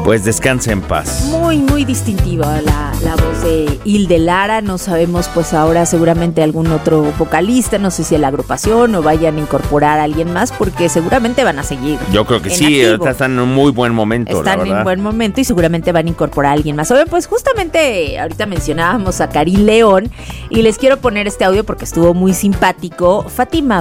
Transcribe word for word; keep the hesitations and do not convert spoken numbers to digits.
Pues descansa en paz. Muy, muy distintiva la, la voz de Hilde Lara. No sabemos, pues ahora seguramente algún otro vocalista, no sé si a la agrupación o vayan a incorporar a alguien más, porque seguramente van a seguir. Yo creo que sí, ahorita están en un muy buen momento. Están la verdad. en buen momento y seguramente van a incorporar a alguien más. Oye, pues justamente ahorita mencionábamos a Karim León y les quiero poner este audio porque estuvo muy simpático. Fátima